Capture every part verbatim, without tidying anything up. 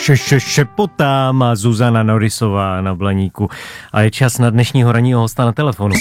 Šepotá má Zuzana Norisová na Blaníku. A je čas na dnešního ranního hosta na telefonu.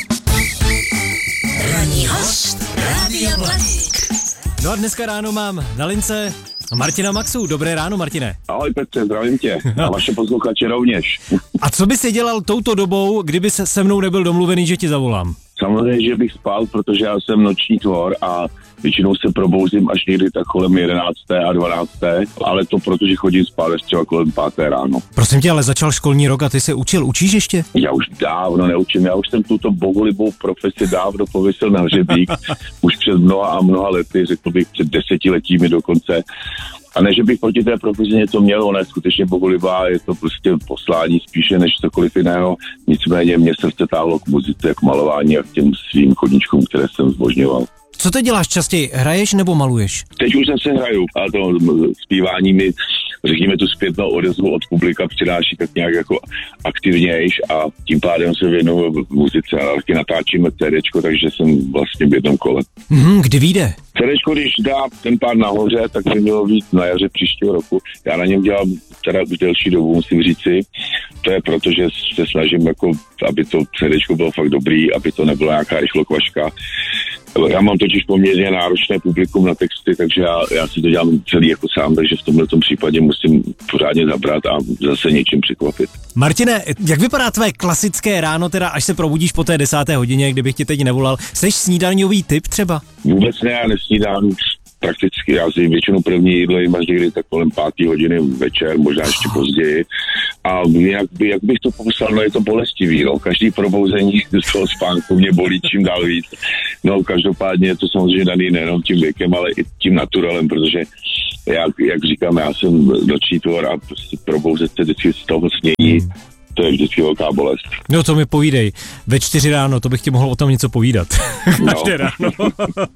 Ranní host Rádia Blaník. No a dneska ráno mám na lince Martina Maxu. Dobré ráno, Martine. Ahoj Petře, zdravím tě. A vaše posluchače rovněž. A co by si dělal touto dobou, kdyby se se mnou nebyl domluvený, že ti zavolám? Samozřejmě, že bych spal, protože já jsem noční tvor a většinou se probouzím až někdy tak kolem jedenácté a dvanácté, ale to protože chodím spát až třeba kolem páté ráno. Prosím tě, ale začal školní rok a ty se učil, učíš ještě? Já už dávno neučím, já už jsem tuto bohulibou profesi dávno pověsil na hřebík, už před mnoha a mnoha lety, řekl bych před desetiletími dokonce. A ne, že bych proti té profesi něco měl, ona je skutečně bohulibá, je to prostě poslání spíše než cokoliv jiného. Nicméně mě srdce táhlo k muzice, k malování a k těm svým chodníčkům, které jsem zbožňoval. Co ty děláš častěji, hraješ nebo maluješ? Teď už zase hraju, ale to zpívání mi, řekněme, tu zpětnou odezvu od publika přináší tak nějak jako aktivnějš a tím pádem se věnuju muzice a taky natáčíme CDčko, takže jsem vlastně v jednom kole. Mm, kdy vyjde? CDčko, když dá ten pár nahoře, tak by mělo být na jaře příštího roku. Já na něm dělám teda už delší dobu, musím říci. To je proto, že se snažím, jako, aby to CDčko bylo fakt dobrý, aby to nebyla nějaká rychlokvaška. Já mám totiž poměrně náročné publikum na texty, takže já, já si to dělám celý jako sám, takže v tomhle případě musím pořádně zabrat a zase něčím překvapit. Martine, jak vypadá tvé klasické ráno, teda až se probudíš po té desáté hodině, kdybych ti teď nevolal? Jsi snídaňový typ třeba? Vůbec ne, já nesnídám prakticky, já si většinou první jídlo jim až někdy tak kolem páté hodiny večer, možná ještě později. A jak, by, jak bych to popsal, no je to bolestivý, no. Každý probouzení z toho spánku mě bolí čím dál víc. No každopádně je to samozřejmě daný nejenom tím věkem, ale i tím naturalem, protože jak, jak říkám, já jsem noční tvor a prostě probouzet se vždycky z toho snění, to je vždycky velká bolest. No to mi povídej. Ve čtyři ráno, to bych ti mohl o tom něco povídat. Každé no. ráno.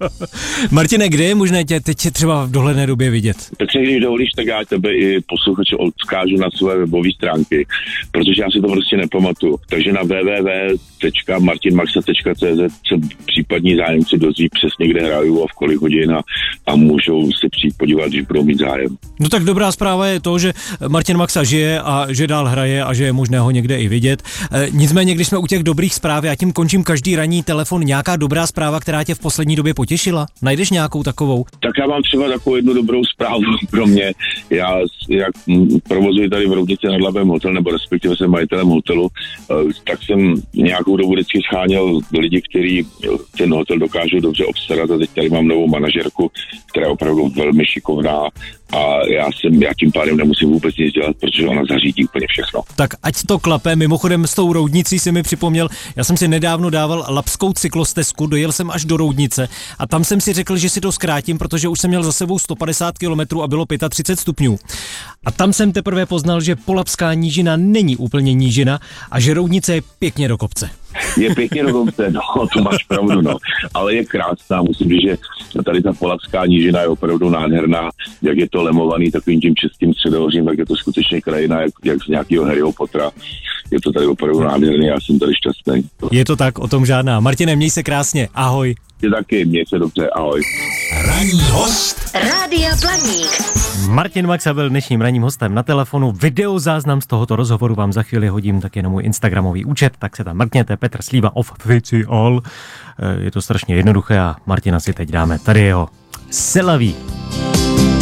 Martine, kde je možné tě teď třeba v dohledné době vidět? Petře, když dovolíš, tak já tebe i posluchače odskážu na své webové stránky, protože já si to prostě nepamatuju. Takže na w w w tečka martin maxa tečka c z se případní zájemci dozví přesně, kde hraju a v kolik hodin a, a můžou se přijít podívat, když budou mít zájem. No tak dobrá zpráva je to, že Martin Maxa žije a že dál hraje a že je možné ho někde i vidět. E, nicméně, když jsme u těch dobrých zpráv, já tím končím každý ranní telefon, nějaká dobrá zpráva, která tě v poslední době potěšila? Najdeš nějakou takovou? Tak já mám třeba takovou jednu dobrou zprávu pro mě. Já jak provozuji tady v Roudnici nad Labem hotel, nebo respektive jsem majitelem hotelu, tak jsem nějakou dobu vždycky scháněl lidi, kteří ten hotel dokážou dobře obstarat a teď tady mám novou manažerku, která je opravdu velmi šikovná a já jsem, já tím pádem nemusím vůbec nic dělat, protože ona zařídí úplně všechno. Tak ať to klape, mimochodem s tou Roudnicí si mi připomněl, já jsem si nedávno dával labskou cyklostezku, dojel jsem až do Roudnice a tam jsem si řekl, že si to zkrátím, protože už jsem měl za sebou sto padesát kilometrů a bylo třicet pět stupňů. A tam jsem teprve poznal, že Polabská nížina není úplně nížina a že Roudnice je pěkně do kopce. Je pěkně do kopce, no, to máš pravdu, no. Ale je krásná, musím říct, že tady ta Polabská nížina je opravdu nádherná, jak je to lemovaný takovým tím českým středohořím, tak je to skutečně krajina, jak, jak z nějakého Harryho Pottera. Je to tady opravdu nádherný, já jsem tady šťastný. Je to tak, o tom žádná. Martine, měj se krásně, ahoj. Ty taky, měj se dobře, ahoj. Ranní host Rádia Blaník. Martin Maxa byl dnešním ranním hostem na telefonu. Videozáznam z tohoto rozhovoru vám za chvíli hodím také na můj instagramový účet, tak se tam mrkněte, Petr Slíva oficiál. Je to strašně jednoduché a Martina si teď dáme. Tady jeho C'est la vie.